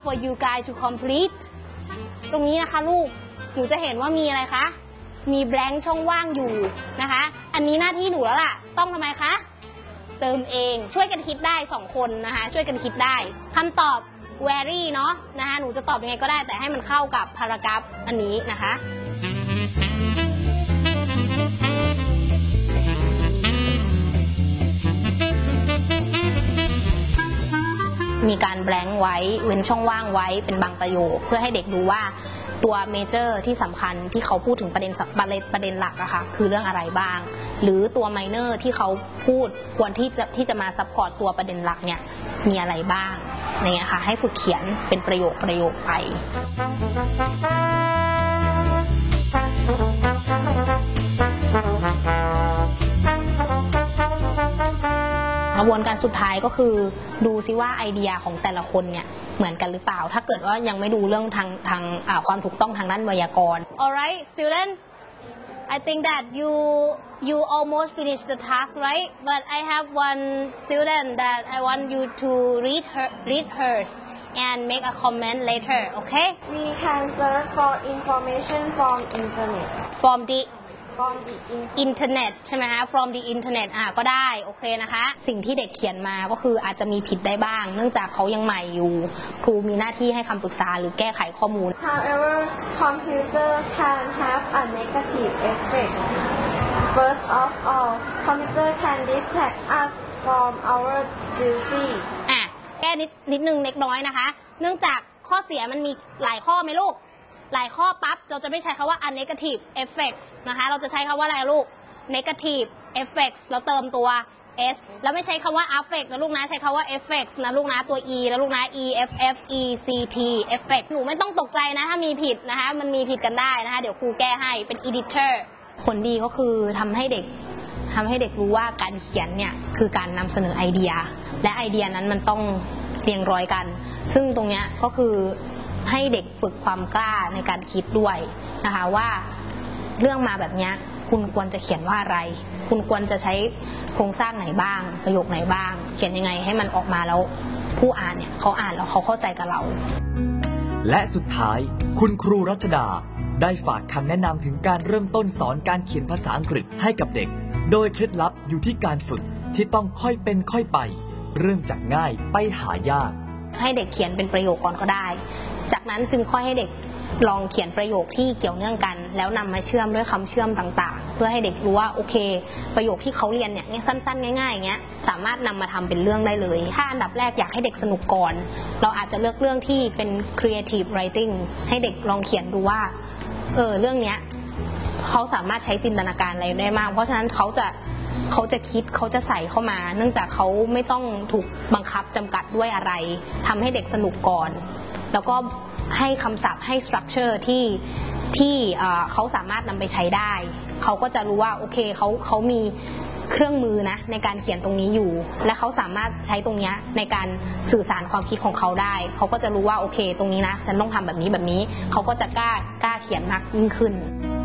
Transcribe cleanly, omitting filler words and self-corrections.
for you guys to complete ตรงนี้นะคะลูกหนูจะเห็นว่ามีอะไรคะมีแบงค์ช่องว่างอยู่นะคะอันนี้หน้าที่หนูแล้วล่ะต้องทำไมคะเติมเองช่วยกันคิดได้2คนนะคะช่วยกันคิดได้คำตอบ very เนาะนะคะหนูจะตอบยังไงก็ได้แต่ให้มันเข้ากับ paragraph อันนี้นะคะมีการแบงค์ไว้เว้นช่องว่างไว้เป็นบางประโยคเพื่อให้เด็กรู้ว่าตัวเมเจอร์ที่สำคัญที่เขาพูดถึงประเด็นหลักอะค่ะคือเรื่องอะไรบ้างหรือตัวไมเนอร์ที่เขาพูดควรที่จะมาซัพพอร์ตตัวประเด็นหลักเนี่ยมีอะไรบ้างเนี่ยค่ะให้ฝึกเขียนเป็นประโยคไปกระบวนการสุดท้ายก็คือดูซิว่าไอเดียของแต่ละคนเนี่ยเหมือนกันหรือเปล่าถ้าเกิดว่ายังไม่ดูเรื่องทางความถูกต้องทางด้านไวยากรณ์ Alright student I think that you almost finished the task right but I have one student that I want you to read hers and make a comment later okay We can search for information from internet from the internet ใช่ไหมคะ from the internet ก็ได้โอเคนะคะสิ่งที่เด็กเขียนมาก็คืออาจจะมีผิดได้บ้างเนื่องจากเขายังใหม่อยู่ครูมีหน้าที่ให้คำปรึกษาหรือแก้ไขข้อมูล However computer can have a negative effect First of all computer can distract us from our duty แก้นิดนึงเล็กน้อยนะคะเนื่องจากข้อเสียมันมีหลายข้อไหมลูกหลายข้อปั๊บเราจะไม่ใช้คำว่า a negative effect นะคะเราจะใช้คำว่าอะไรลูก negative effect เราเติมตัว s แล้วไม่ใช้คำว่า affect นะลูกนะใช้คำว่า effect นะลูกนะตัว e แล้วลูกนะ e f f e c t effect หนูไม่ต้องตกใจนะถ้ามีผิดนะคะมันมีผิดกันได้นะคะเดี๋ยวครูแก้ให้เป็น editor ผลดีก็คือทำให้เด็กรู้ว่าการเขียนเนี่ยคือการนำเสนอไอเดียและไอเดียนั้นมันต้องเรียงร้อยกันซึ่งตรงเนี้ยก็คือให้เด็กฝึกความกล้าในการคิดด้วยนะคะว่าเรื่องมาแบบนี้คุณควรจะเขียนว่าอะไรคุณควรจะใช้โครงสร้างไหนบ้างประโยคไหนบ้างเขียนยังไงให้มันออกมาแล้วผู้อ่านเนี่ยเขาอ่านแล้วเขาเข้าใจกับเราและสุดท้ายคุณครูรัชดาได้ฝากคำแนะนำถึงการเริ่มต้นสอนการเขียนภาษาอังกฤษให้กับเด็กโดยเคล็ดลับอยู่ที่การฝึกที่ต้องค่อยเป็นค่อยไปเริ่มจากง่ายไปหายากให้เด็กเขียนเป็นประโยคก่อนก็ได้จากนั้นจึงค่อยให้เด็กลองเขียนประโยคที่เกี่ยวเนื่องกันแล้วนำมาเชื่อมด้วยคำเชื่อมต่างๆเพื่อให้เด็กรู้ว่าโอเคประโยคที่เขาเรียนเนี่ยสั้นๆง่ายๆอย่างเงี้ยสามารถนำมาทำเป็นเรื่องได้เลยถ้าอันดับแรกอยากให้เด็กสนุกก่อนเราอาจจะเลือกเรื่องที่เป็น creative writing ให้เด็กลองเขียนดูว่าเรื่องเนี้ยเขาสามารถใช้จินตนาการอะไรได้มากเพราะฉะนั้นเขาจะคิดเขาจะใส่เข้ามาเนื่องจากเขาไม่ต้องถูกบังคับจำกัดด้วยอะไรทำให้เด็กสนุกก่อนแล้วก็ให้คำศัพท์ให้ structure ที่เขาสามารถนำไปใช้ได้เขาก็จะรู้ว่าโอเคเขามีเครื่องมือนะในการเขียนตรงนี้อยู่และเขาสามารถใช้ตรงนี้ในการสื่อสารความคิดของเขาได้เขาก็จะรู้ว่าโอเคตรงนี้นะฉันต้องทำแบบนี้เขาก็จะกล้าเขียนมากยิ่งขึ้น